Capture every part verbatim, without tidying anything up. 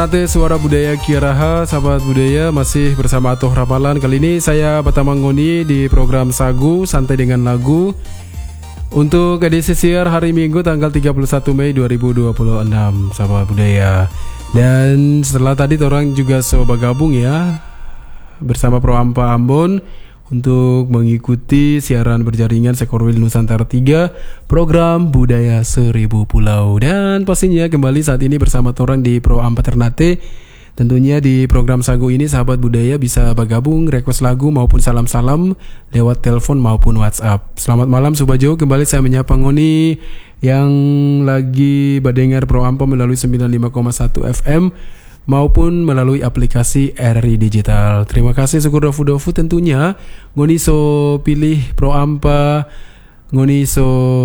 Ate Suara Budaya Kiaraha, sahabat budaya, masih bersama Atoh Ramalan. Kali ini saya Batamangoni di program Sagu Santai dengan Lagu untuk edisi siar hari Minggu tanggal tiga puluh satu Mei dua ribu dua puluh enam, sahabat budaya. Dan setelah tadi orang juga coba gabung ya bersama Pro Ampa Ambon untuk mengikuti siaran berjaringan Sekorwil Nusantara tiga program Budaya Seribu Pulau. Dan pastinya kembali saat ini bersama orang di Pro Ampa Ternate. Tentunya di program Sagu ini sahabat budaya bisa bergabung, request lagu maupun salam-salam lewat telepon maupun WhatsApp. Selamat malam Subajo, kembali saya menyapa Ngoni yang lagi berdengar Pro Ampa melalui sembilan puluh lima koma satu F M maupun melalui aplikasi R R I Digital. Terima kasih syukur dofu-dofu tentunya. Ngoni so pilih Pro Ampa, ngoni so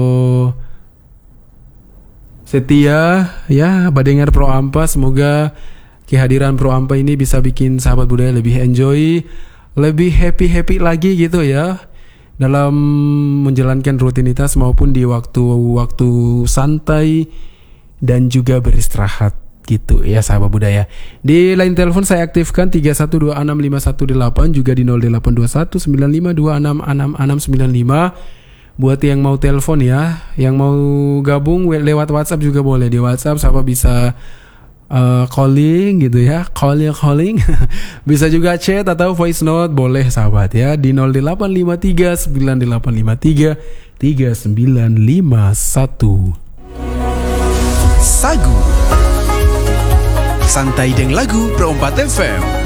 setia ya berdengar Pro Ampa. Semoga kehadiran Pro Ampa ini bisa bikin sahabat budaya lebih enjoy, lebih happy-happy lagi gitu ya dalam menjalankan rutinitas maupun di waktu-waktu santai dan juga beristirahat gitu ya sahabat budaya. Di line telepon saya aktifkan tiga satu dua enam lima satu delapan, juga di nol delapan dua satu sembilan lima dua enam enam enam sembilan lima. Buat yang mau telepon ya, yang mau gabung lewat WhatsApp juga boleh. Di WhatsApp sahabat bisa uh, calling gitu ya, calling calling. Bisa juga chat atau voice note boleh sahabat ya, di nol delapan lima tiga sembilan delapan lima tiga tiga sembilan lima satu. Sagu Santai dengan Lagu Pro Ampa F M.